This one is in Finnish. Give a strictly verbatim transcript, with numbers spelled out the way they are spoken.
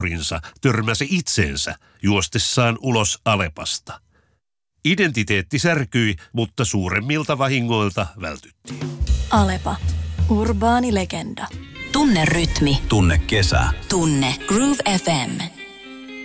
rinsa törmäsi itseensä juostessaan ulos Alepasta. Identiteetti särkyi, mutta suuremmilta vahingoilta vältyttiin. Alepa. Urbaani legenda. Tunne rytmi. Tunne kesä. Tunne Groove F M.